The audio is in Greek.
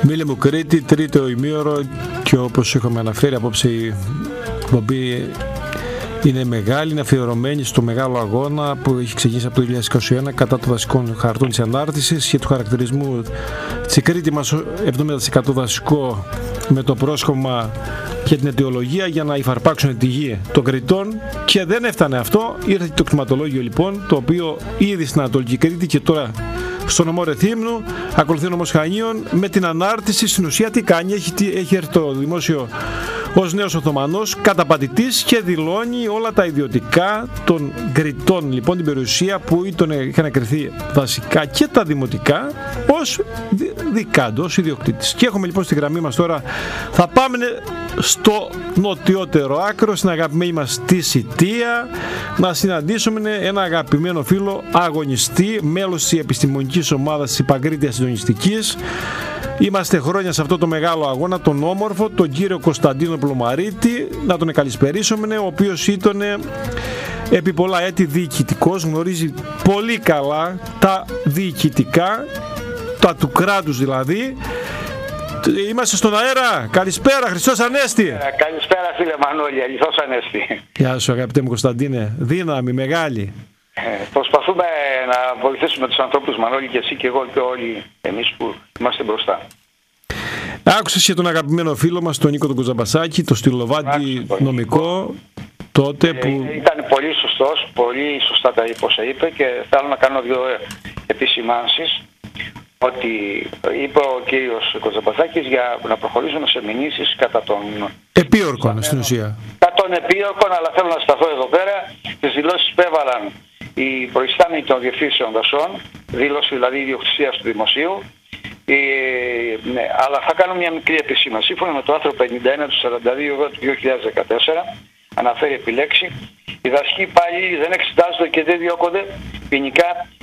Μίλη μου Κρήτη, τρίτο ημίωρο, και όπως έχουμε αναφέρει απόψε η εκπομπή είναι μεγάλη, είναι αφιερωμένη στο μεγάλο αγώνα που έχει ξεκινήσει από το 2021 κατά των δασικών χαρτών της ανάρτησης και του χαρακτηρισμού της Κρήτη μας 70% δασικό, με το πρόσχομα και την αιτιολογία για να υφαρπάξουν τη γη των Κρητών. Και δεν έφτανε αυτό, ήρθε το κτηματολόγιο λοιπόν, το οποίο ήδη στην Ανατολική Κρήτη και τώρα στο νομό Ρεθύμνου, ακολουθεί ο νομός Χανίων, με την ανάρτηση. Στην ουσία τι κάνει, έχει έρθει το δημόσιο ως νέος Οθωμανός καταπατητής και δηλώνει όλα τα ιδιωτικά των Κρητών, λοιπόν την περιουσία που είχαν εκριθεί δασικά και τα δημοτικά ως δικά του, ως ιδιοκτήτης. Και έχουμε λοιπόν στη γραμμή μας τώρα, θα πάμε στο νοτιότερο άκρο, στην αγαπημένη μας τη Σιτία, να συναντήσουμε ένα αγαπημένο φίλο αγωνιστή, μέλος της επιστημονικής ομάδας της Υπαγκρίτειας Συντονιστικής. Είμαστε χρόνια σε αυτό το μεγάλο αγώνα, τον όμορφο, τον κύριο Κωνσταντίνο Πλωμαρίτη, να τον εκαλησπερίσουμε, ο οποίος ήταν επί πολλά έτη διοικητικός, γνωρίζει πολύ καλά τα διοικητικά, τα του κράτους δηλαδή. Είμαστε στον αέρα. Καλησπέρα, Χριστός Ανέστη. Καλησπέρα φίλε Μανώλη, Αληθώς Ανέστη. Γεια σου αγαπητέ μου Κωνσταντίνε, δύναμη μεγάλη. Προσπαθούμε να βοηθήσουμε τους ανθρώπους, Μανώλη, και εσύ και εγώ και όλοι εμείς που είμαστε μπροστά. Άκουσες και τον αγαπημένο φίλο μας, τον Νίκο τον Κοζαμπασάκη, το στυλοβάτη νομικό τότε που... Ήταν πολύ σωστός, πολύ σωστά τα είπε όσα είπε, και θέλω να κάνω δύο επισημάνσεις. Ότι είπε ο κύριος Κοζαμπασάκης για να προχωρήσουμε σε μηνύσεις κατά των επίορκων στην ουσία. Κατά των επίορκων, αλλά θέλω να σταθώ εδώ πέρα. Τις δηλώσεις που έβαλαν οι προϊστάμενοι των διευθύνσεων δασών, δήλωση δηλαδή ιδιοκτησίας του δημοσίου. Ναι, αλλά θα κάνω μια μικρή επισήμανση. Σύμφωνα με το άρθρο 51 του 42 του 2014, αναφέρει επιλέξει, οι δασικοί υπάλληλοι δεν εξετάζονται και δεν διώκονται ποινικά